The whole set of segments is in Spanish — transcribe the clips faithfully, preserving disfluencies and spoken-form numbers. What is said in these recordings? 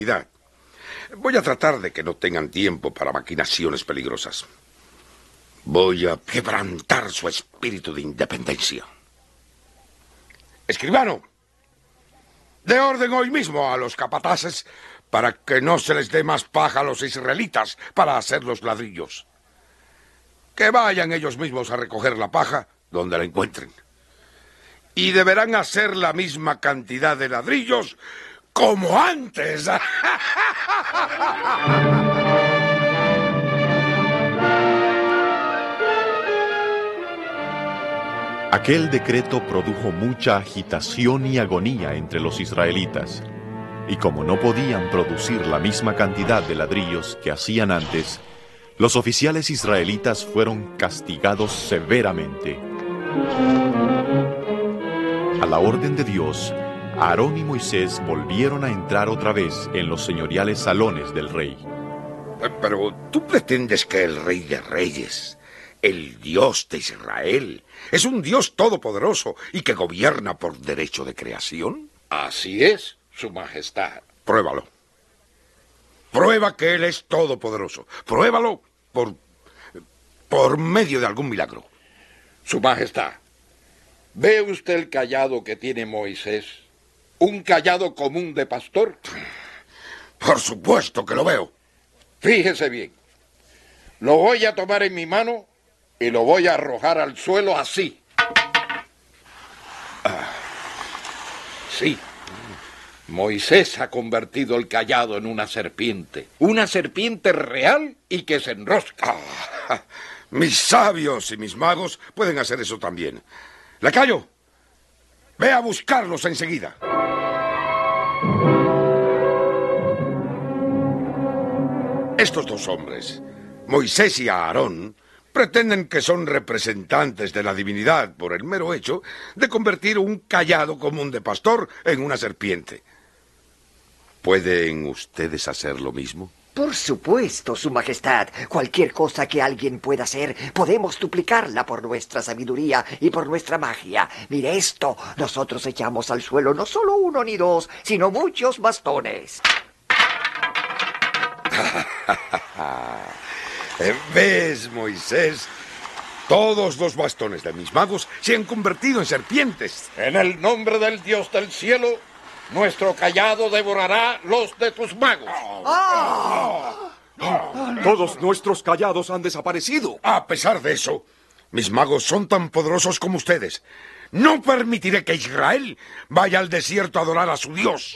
Voy a tratar de que no tengan tiempo para maquinaciones peligrosas. Voy a quebrantar su espíritu de independencia. Escribano, dé orden hoy mismo a los capataces para que no se les dé más paja a los israelitas para hacer los ladrillos. Que vayan ellos mismos a recoger la paja donde la encuentren. Y deberán hacer la misma cantidad de ladrillos como antes. Aquel decreto produjo mucha agitación y agonía entre los israelitas, y como no podían producir la misma cantidad de ladrillos que hacían antes, los oficiales israelitas fueron castigados severamente. A la orden de Dios, Aarón y Moisés volvieron a entrar otra vez en los señoriales salones del rey. Pero tú pretendes que el Rey de Reyes, el Dios de Israel, es un Dios todopoderoso y que gobierna por derecho de creación. Así es, Su Majestad. Pruébalo. Prueba que Él es todopoderoso. Pruébalo por, por medio de algún milagro. Su Majestad, ¿ve usted el cayado que tiene Moisés? ¿Un cayado común de pastor? Por supuesto que lo veo. Fíjese bien. Lo voy a tomar en mi mano y lo voy a arrojar al suelo así. Ah, sí. Moisés ha convertido el cayado en una serpiente. Una serpiente real y que se enrosca. Ah, mis sabios y mis magos pueden hacer eso también. Lacayo, ve a buscarlos enseguida. Estos dos hombres, Moisés y Aarón, pretenden que son representantes de la divinidad por el mero hecho de convertir un cayado común de pastor en una serpiente. ¿Pueden ustedes hacer lo mismo? Por supuesto, Su Majestad. Cualquier cosa que alguien pueda hacer, podemos duplicarla por nuestra sabiduría y por nuestra magia. Mire esto, nosotros echamos al suelo no solo uno ni dos, sino muchos bastones. ¿Ves, Moisés? Todos los bastones de mis magos se han convertido en serpientes. En el nombre del Dios del cielo, nuestro cayado devorará los de tus magos. ¡Ah! Todos nuestros cayados han desaparecido. A pesar de eso, mis magos son tan poderosos como ustedes. No permitiré que Israel vaya al desierto a adorar a su Dios.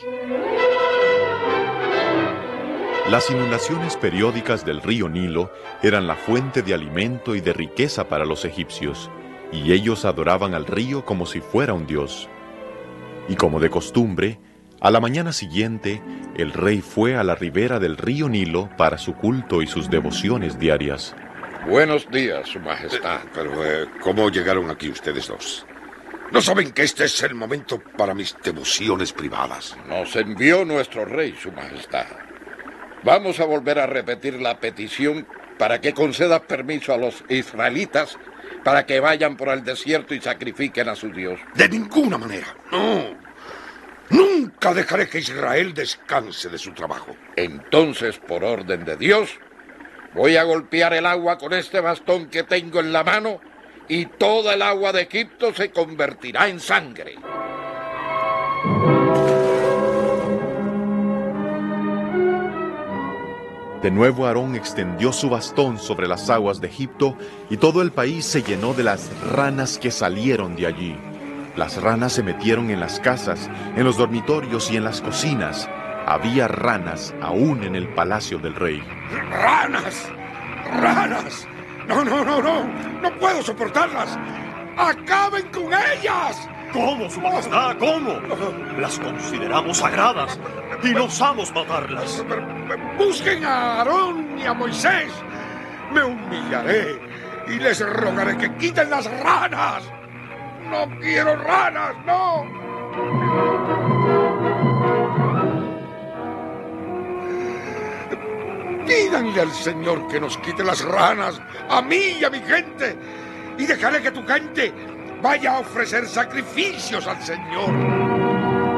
Las inundaciones periódicas del río Nilo eran la fuente de alimento y de riqueza para los egipcios, y ellos adoraban al río como si fuera un dios. Y como de costumbre, a la mañana siguiente, el rey fue a la ribera del río Nilo para su culto y sus devociones diarias. Buenos días, Su Majestad. Eh, pero, eh, ¿cómo llegaron aquí ustedes dos? ¿No saben que este es el momento para mis devociones privadas? Nos envió nuestro rey, Su Majestad. Vamos a volver a repetir la petición para que conceda permiso a los israelitas para que vayan por el desierto y sacrifiquen a su Dios. De ninguna manera, no. Nunca dejaré que Israel descanse de su trabajo. Entonces, por orden de Dios, voy a golpear el agua con este bastón que tengo en la mano y toda el agua de Egipto se convertirá en sangre. De nuevo Aarón extendió su bastón sobre las aguas de Egipto y todo el país se llenó de las ranas que salieron de allí. Las ranas se metieron en las casas, en los dormitorios y en las cocinas. Había ranas aún en el palacio del rey. ¡Ranas! ¡Ranas! ¡No, no, no, no! ¡No puedo soportarlas! ¡Acaben con ellas! ¿Cómo, Su Majestad? ¿Cómo? Las consideramos sagradas y no osamos matarlas. Busquen a Aarón y a Moisés. Me humillaré y les rogaré que quiten las ranas. ¡No quiero ranas, no! Pídanle al Señor que nos quite las ranas, a mí y a mi gente, y dejaré que tu gente vaya a ofrecer sacrificios al Señor.